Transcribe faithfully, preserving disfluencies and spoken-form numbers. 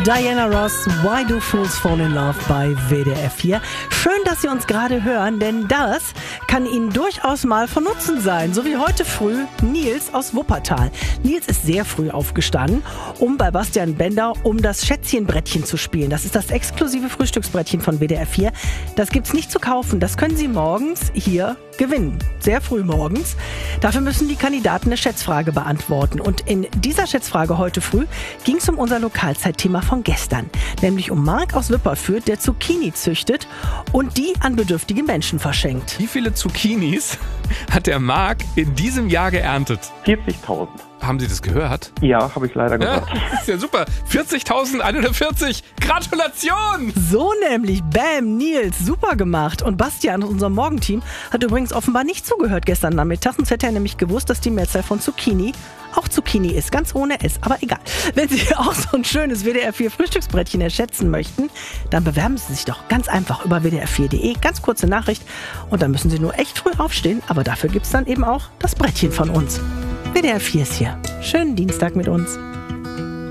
Diana Ross, Why Do Fools Fall in Love bei W D R vier. Schön, dass Sie uns gerade hören, denn das kann Ihnen durchaus mal von Nutzen sein. So wie heute früh Nils aus Wuppertal. Nils ist sehr früh aufgestanden, um bei Bastian Bender um das Schätzchenbrettchen zu spielen. Das ist das exklusive Frühstücksbrettchen von W D R vier. Das gibt's nicht zu kaufen. Das können Sie morgens hier gewinnen. Sehr früh morgens. Dafür müssen die Kandidaten eine Schätzfrage beantworten. Und in dieser Schätzfrage heute früh ging es um unser Lokalzeitthema von gestern. Nämlich um Marc aus Wipperfürth, der Zucchini züchtet und die an bedürftige Menschen verschenkt. Wie viele Zucchinis hat der Marc in diesem Jahr geerntet? vierzigtausend. Haben Sie das gehört? Ja, habe ich leider gehört. Ja, ist ja super. vierzigtausendeinhundertvierzig. Gratulation! So nämlich. Bam, Nils. Super gemacht. Und Bastian aus unserem Morgenteam hat übrigens offenbar nicht zugehört gestern Nachmittag. Sonst hätte er nämlich gewusst, dass die Mehrzahl von Zucchini auch Zucchini ist. Ganz ohne S, aber egal. Wenn Sie auch so ein schönes W D R vier Frühstücksbrettchen erschätzen möchten, dann bewerben Sie sich doch ganz einfach über w d r vier punkt d e. Ganz kurze Nachricht. Und dann müssen Sie nur echt früh aufstehen. Aber dafür gibt es dann eben auch das Brettchen von uns. W D R vier ist hier. Schönen Dienstag mit uns.